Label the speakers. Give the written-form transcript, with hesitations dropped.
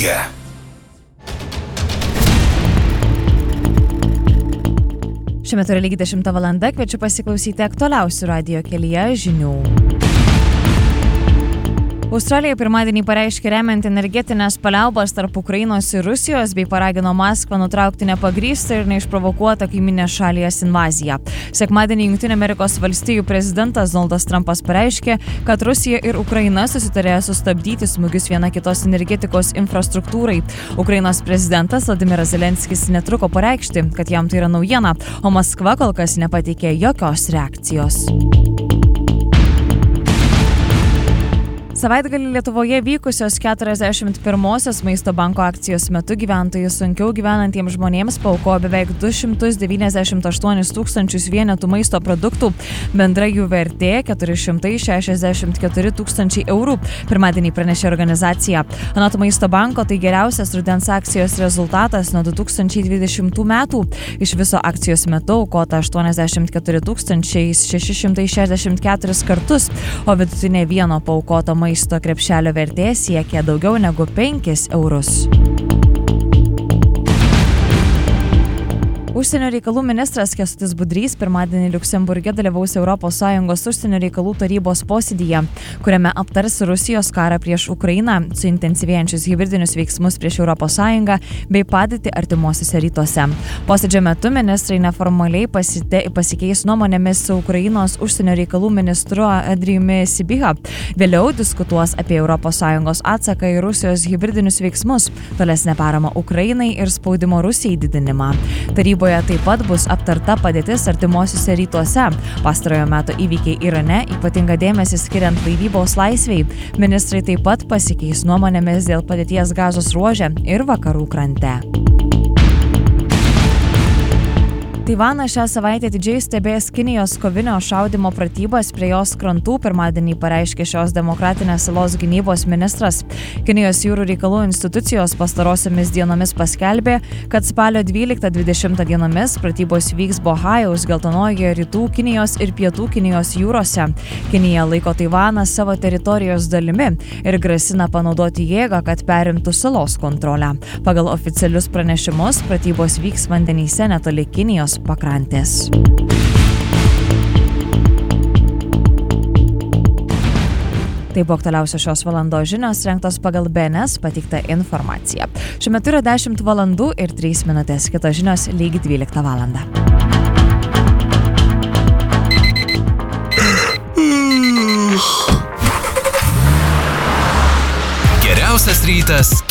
Speaker 1: radija.
Speaker 2: Šiuo metu yra lygiai 10 valanda, kviečiu pasiklausyti aktualiausių radijo kelyje žinių. Australija pirmadienį pareiškė remiant energetinės paliaubas tarp Ukrainos ir Rusijos bei paragino Maskvą nutraukti nepagrįstą ir neišprovokuotą kaiminės šalies invaziją. Sekmadienį Jungtinių Amerikos valstijų prezidentas Donaldas Trumpas pareiškė, kad Rusija ir Ukraina susitarė sustabdyti smūgius viena kitos energetikos infrastruktūrai. Ukrainos prezidentas Vladimiras Zelenskis netruko pareikšti, kad jam tai yra naujiena, o Maskva kol kas nepateikė jokios reakcijos. Savaitgalį Lietuvoje vykusios 41-osios Maisto banko akcijos metu gyventojų sunkiau gyvenantiems žmonėms paaukojo beveik 298 tūkstančius vienetų maisto produktų, bendra jų vertė 464 tūkstančiai eurų, pirmadienį pranešė organizacija. Anot Maisto banko tai geriausias rudens akcijos rezultatas nuo 2020 metų. Iš viso akcijos metu aukota 84 664 kartus, o vidutinė vieno paaukoto maisto krepšelio vertė siekia daugiau negu 5 eurus. Užsienio reikalų ministras Kęstutis Budrys pirmadienį Liuksemburge dalyvaus ES užsienio reikalų tarybos posėdyje, kuriame aptars Rusijos karą prieš Ukrainą, suintensyvėjančius hibridinius veiksmus prieš ES bei padėtį artimuosiuose rytuose. Posėdžio metu ministrai neformaliai pasikeis nuomonėmis su Ukrainos užsienio reikalų ministru Andrijumi Sybiha. Vėliau diskutuos apie ES atsaką į Rusijos hibridinius veiksmus, tolesnę paramą Ukrainai ir spaudimo Rusijai didinimą. Taryboje taip pat bus aptarta padėtis artimuosiuose rytuose, pastarojo meto įvykiai Irane, ypatingą dėmesį skiriant laivybos laisvei. Ministrai taip pat pasikeis nuomonėmis dėl padėties Gazos ruože ir vakarų krante. Taivanas šią savaitę atidžiai stebės Kinijos kovinio šaudymo pratybas prie jos krantų, pirmadienį pareiškė šios demokratinės salos gynybos ministras. Kinijos jūrų reikalų institucijos pastarosiomis dienomis paskelbė, kad spalio 12-20 dienomis pratybos vyks Bohajaus, Geltonojoje, Rytų Kinijos ir Pietų Kinijos jūrose. Kinija laiko Taivaną savo teritorijos dalimi ir grasina panaudoti jėgą, kad perimtų salos kontrolę. Pagal oficialius pranešimus pratybos vyks vandenyse netoli Kinijos pakrantės. Tai buvo aktualiausios šios valandos žinios, rengtos pagal BNS pateiktą informaciją. Šiuo metu yra 10 valandų ir 3 minutės, kitos žinios lygiai 12 valandą.
Speaker 1: Geriausias rytas